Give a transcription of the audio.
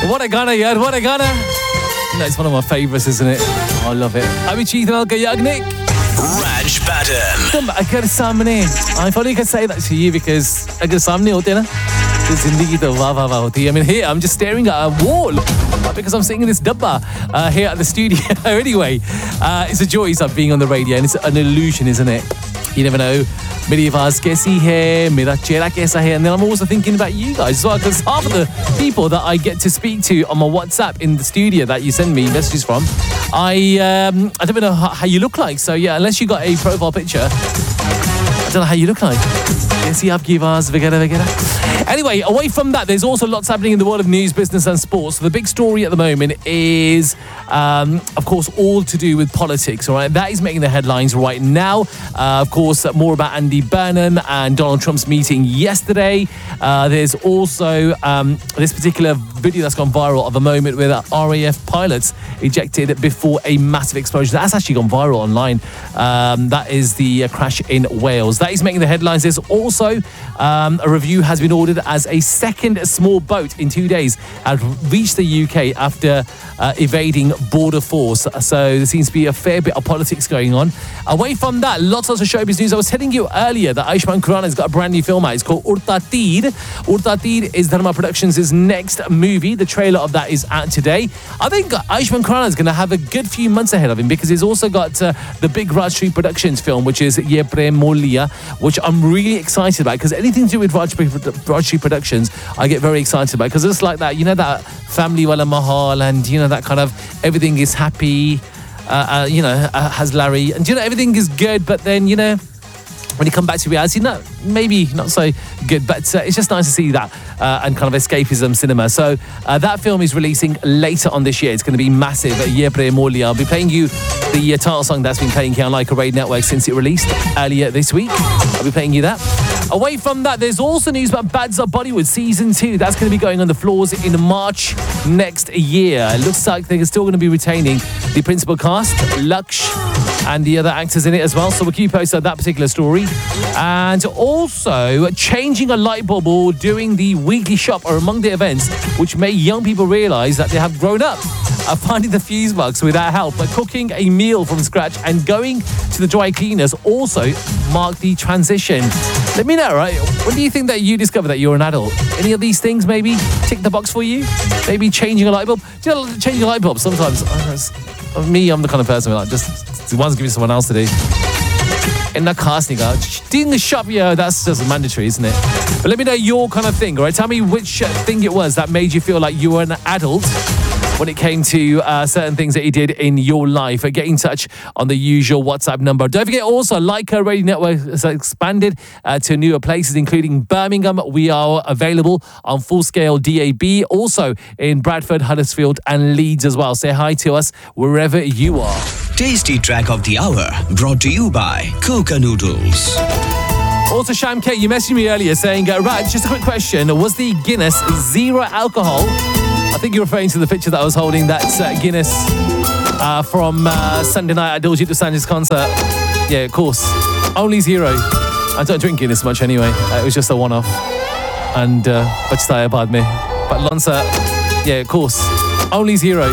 What a Gana, yaar, what a Gana. No, it's one of my favourites, isn't it? Oh, I love it. Abhi Cheethan ka Yagnik. Raj Batten. Tum agar samne, I probably could say that to you because agar samne hote na, to zindagi to wah wah wah hoti. I mean, here I'm just staring at a wall because I'm sitting in this dabba here at the studio. Anyway, it's a joy being on the radio, and it's an illusion, isn't it? You never know. मेरी आवाज़ कैसी है, मेरा चेहरा कैसा है, and then I'm also thinking about you guys as well, because half of the people that I get to speak to on my WhatsApp in the studio that you send me messages from, I don't know how you look like. So yeah, unless you got a profile picture, I don't know how you look like. कैसी आपकी आवाज़ वगैरह वगैरह. Anyway, away from that, there's also lots happening in the world of news, business and sports. So the big story at the moment is, of course, all to do with politics, all right? That is making the headlines right now. Of course, more about Andy Burnham and Donald Trump's meeting yesterday. There's also this particular video that's gone viral of a moment where the RAF pilots ejected before a massive explosion. That's actually gone viral online. That is the crash in Wales. That is making the headlines. There's also a review has been ordered as a second small boat in 2 days had reached the UK after evading border force. So there seems to be a fair bit of politics going on. Away from that, lots of showbiz news. I was telling you earlier that Ayushmann Khurrana has got a brand new film out. It's called Udta Teer. Udta Teer is Dharma Productions' next movie. The trailer of that is out today. I think Ayushmann Khurrana is going to have a good few months ahead of him because he's also got the big Rajshri Productions film, which is Ye Prem Molliya, which I'm really excited about because anything to do with Rajshri Productions, I get very excited about because it's like that, you know, that family wala mahal, and you know that kind of everything is happy, you know, has Larry, and you know everything is good, but then you know when you come back to reality, no, maybe not so good, but it's just nice to see that and kind of escapism cinema. So that film is releasing later on this year. It's going to be massive. Ye Prem Molliya. I'll be playing you the title song that's been playing here on Like a Radio Network since it released earlier this week. I'll be playing you that. Away from that, there's also news about Bads of Bollywood Season 2. That's going to be going on the floors in March next year. It looks like they're still going to be retaining the principal cast, Laksh, and the other actors in it as well. So we'll keep you posted on that particular story. And also, changing a light bulb or doing the weekly shop are among the events which make young people realise that they have grown up. Finding the fuse box without help, but cooking a meal from scratch and going to the dry cleaners also mark the transition. Let me know, right? When do you think that you discover that you're an adult? Any of these things maybe tick the box for you? Maybe changing a light bulb? Do you know, changing a light bulb sometimes? Me, I'm the kind of person who like just wants to give it to someone else to do. In that casting, doing the shop, yeah, that's just mandatory, isn't it? But let me know your kind of thing, all right? Tell me which thing it was that made you feel like you were an adult when it came to certain things that you did in your life. Get in touch on the usual WhatsApp number. Don't forget also, Like a Radio Network has expanded to newer places, including Birmingham. We are available on full-scale DAB, also in Bradford, Huddersfield and Leeds as well. Say hi to us wherever you are. Tasty Track of the Hour, brought to you by Coca Noodles. Also, Sham K, you messaged me earlier saying, Raj, just a quick question. Was the Guinness zero alcohol? I think you're referring to the picture that I was holding. That's Guinness from Sunday night at Diljit Dosanjh's concert. Yeah, of course. Only zero. I don't drink Guinness much anyway. It was just a one-off. And bachta hai baad mein. But Lonsa, yeah, of course. Only zero.